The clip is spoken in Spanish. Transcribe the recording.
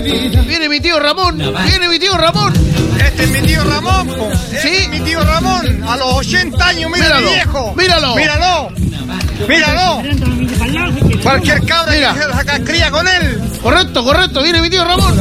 Viene mi tío Ramón. Viene mi tío Ramón. Este es mi tío Ramón, po. ¿Sí? Este es mi tío Ramón. A los 80 años, mira mi viejo. Míralo. Míralo. Míralo. Cualquier cabra que se saca cría con él. Correcto. Viene mi tío Ramón.